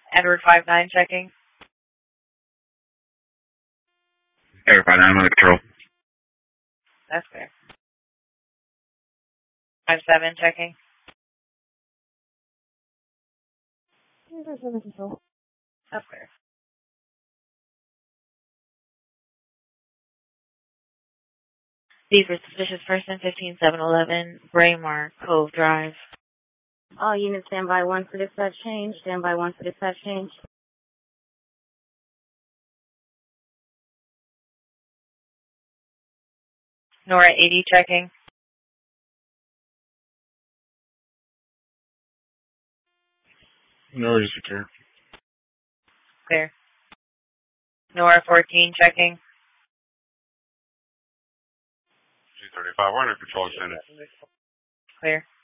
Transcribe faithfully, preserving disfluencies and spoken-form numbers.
Edward five nine checking. Edward five nine, under control. That's clear. five seven checking. That's under control. That's clear. D for suspicious person, fifteen seven eleven, Braemar, Cove Drive. All units stand by one for dispatch change. Stand by one for dispatch change. Nora eighty checking. Nora is secure. Clear. Nora fourteen checking. G thirty-five, we're under control, extended. Clear.